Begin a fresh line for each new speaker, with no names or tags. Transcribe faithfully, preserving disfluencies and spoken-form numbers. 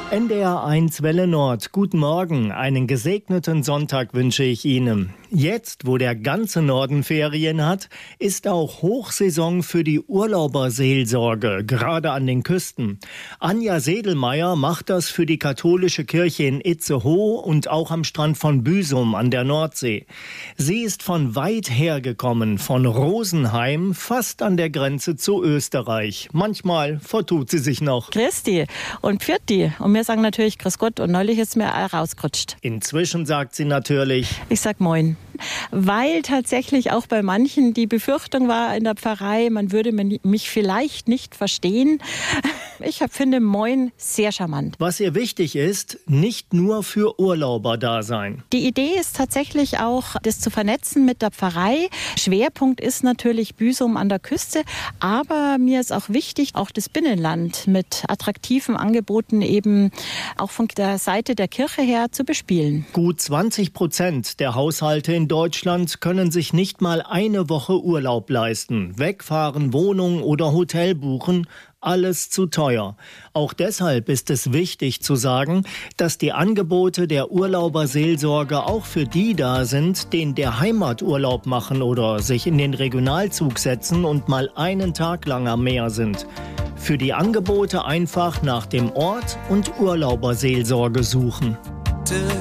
N D R eins Welle Nord, guten Morgen, einen gesegneten Sonntag wünsche ich Ihnen. Jetzt, wo der ganze Norden Ferien hat, ist auch Hochsaison für die Urlauberseelsorge, gerade an den Küsten. Anja Sedelmeier macht das für die katholische Kirche in Itzehoe und auch am Strand von Büsum an der Nordsee. Sie ist von weit her gekommen, von Rosenheim, fast an der Grenze zu Österreich. Manchmal vertut sie sich noch.
Christi und Pfirti. Und wir sagen natürlich Grüß Gott und neulich ist mir auch rausgerutscht.
Inzwischen sagt sie natürlich:
Ich sag Moin. Weil tatsächlich auch bei manchen die Befürchtung war in der Pfarrei, man würde mich vielleicht nicht verstehen. Ich finde Moin sehr charmant.
Was ihr wichtig ist, nicht nur für Urlauber da sein.
Die Idee ist tatsächlich auch, das zu vernetzen mit der Pfarrei. Schwerpunkt ist natürlich Büsum an der Küste, aber mir ist auch wichtig, auch das Binnenland mit attraktiven Angeboten eben auch von der Seite der Kirche her zu bespielen.
Gut zwanzig Prozent der Haushalte in Deutschland können sich nicht mal eine Woche Urlaub leisten. Wegfahren, Wohnung oder Hotel buchen, alles zu teuer. Auch deshalb ist es wichtig zu sagen, dass die Angebote der Urlauberseelsorge auch für die da sind, die der Heimaturlaub machen oder sich in den Regionalzug setzen und mal einen Tag lang am Meer sind. Für die Angebote einfach nach dem Ort und Urlauberseelsorge suchen.